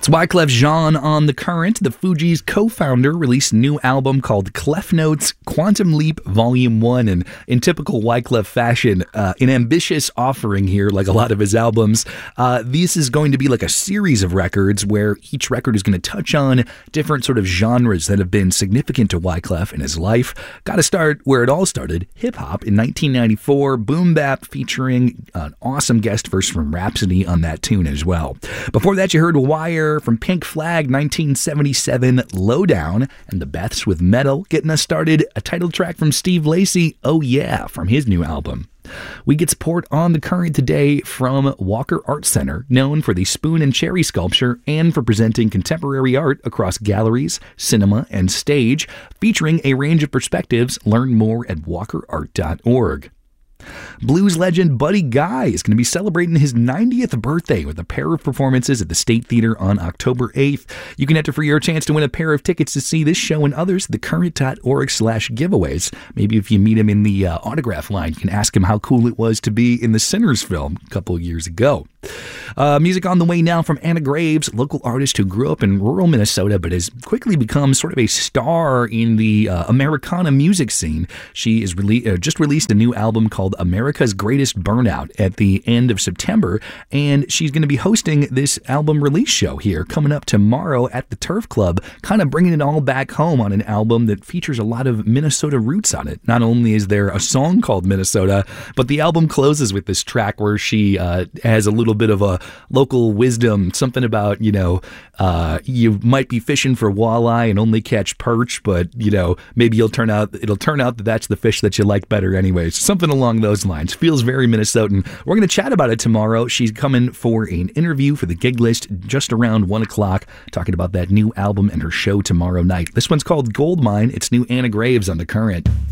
It's Wyclef Jean on The Current. The Fugees' co-founder released a new album called Clef Notes Quantum Leap Volume 1. And in typical Wyclef fashion, an ambitious offering here, like a lot of his albums. This is going to be like a series of records where each record is going to touch on different sort of genres that have been significant to Wyclef in his life. Got to start where it all started, hip-hop in 1994, Boom Bap featuring an awesome guest verse from Rhapsody on that tune as well. Before that, you heard Wire from Pink Flag, 1977, Lowdown, and the Beths with Metal. Getting us started, a title track from Steve Lacy, Oh Yeah, from his new album. We get support on The Current today from Walker Art Center, known for the spoon and cherry sculpture and for presenting contemporary art across galleries, cinema, and stage, featuring a range of perspectives. Learn more at walkerart.org. Blues legend Buddy Guy is going to be celebrating his 90th birthday with a pair of performances at the State Theater on October 8th. You can enter for your chance to win a pair of tickets to see this show and others, thecurrent.org/giveaways. Maybe if you meet him in the autograph line, you can ask him how cool it was to be in the Sinners film a couple of years ago. Music on the way now from Anna Graves, local artist who grew up in rural Minnesota but has quickly become sort of a star in the Americana music scene. She is just released a new album called America's Greatest Burnout at the end of September, and she's going to be hosting this album release show here coming up tomorrow at the Turf Club, kind of bringing it all back home on an album that features a lot of Minnesota roots on it. Not only is there a song called Minnesota, but the album closes with this track where she has a little bit of a local wisdom, something about, you might be fishing for walleye and only catch perch, but, maybe it'll turn out that that's the fish that you like better anyways. Something along those lines. Feels very Minnesotan. We're going to chat about it tomorrow. She's coming for an interview for the Gig List just around 1 o'clock, talking about that new album and her show tomorrow night. This one's called Gold Mine. It's new Anna Graves on The Current.